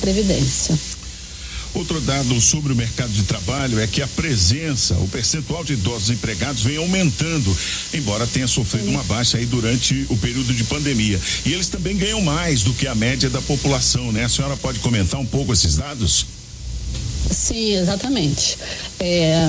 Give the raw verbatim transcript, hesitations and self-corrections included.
Previdência. Outro dado sobre o mercado de trabalho é que a presença, o percentual de idosos empregados vem aumentando, embora tenha sofrido uma baixa aí durante o período de pandemia. E eles também ganham mais do que a média da população, né? A senhora pode comentar um pouco esses dados? Sim, exatamente. É,